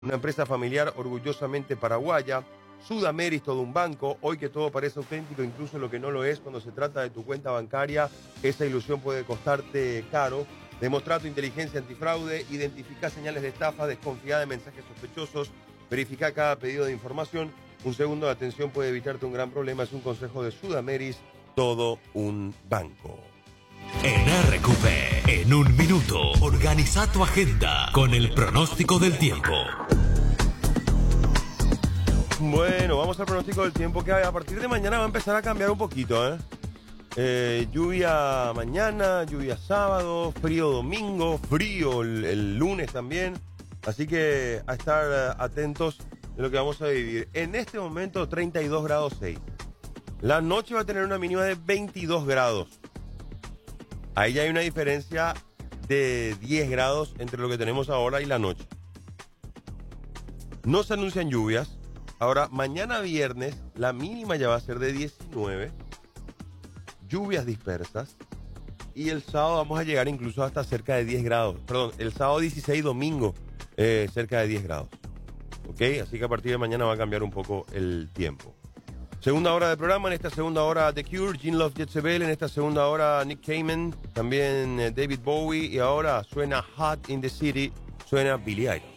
una empresa familiar orgullosamente paraguaya. Sudameris, todo un banco. Hoy que todo parece auténtico, incluso lo que no lo es, cuando se trata de tu cuenta bancaria, esa ilusión puede costarte caro. Demostrar tu inteligencia antifraude, identificar señales de estafa, desconfiar de mensajes sospechosos, verificar cada pedido de información. Un segundo de atención puede evitarte un gran problema. Es un consejo de Sudameris, todo un banco. En RQP, en un minuto, organiza tu agenda con el pronóstico del tiempo. Bueno, vamos al pronóstico del tiempo, que a partir de mañana va a empezar a cambiar un poquito, lluvia mañana, lluvia sábado, frío domingo, frío el lunes también. Así que a estar atentos de lo que vamos a vivir. En este momento 32 grados 6. La noche va a tener una mínima de 22 grados. Ahí ya hay una diferencia de 10 grados entre lo que tenemos ahora y la noche. No se anuncian lluvias. Ahora, mañana viernes, la mínima ya va a ser de 19. Lluvias dispersas. Y el sábado vamos a llegar incluso hasta cerca de 10 grados. Perdón, el sábado 16, domingo, cerca de 10 grados. ¿Ok? Así que a partir de mañana va a cambiar un poco el tiempo. Segunda hora del programa. En esta segunda hora, The Cure, Gene Love, Jezebel. En esta segunda hora, Nick Cayman. También David Bowie. Y ahora suena Hot in the City. Suena Billie Eilish.